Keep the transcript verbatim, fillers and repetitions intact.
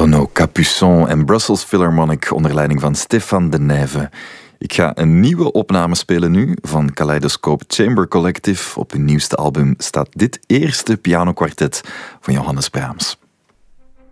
Renaud Capuçon en Brussels Philharmonic onder leiding van Stefan de Nijve. Ik ga een nieuwe opname spelen nu van Kaleidoscope Chamber Collective. Op hun nieuwste album staat dit eerste pianokwartet van Johannes Brahms.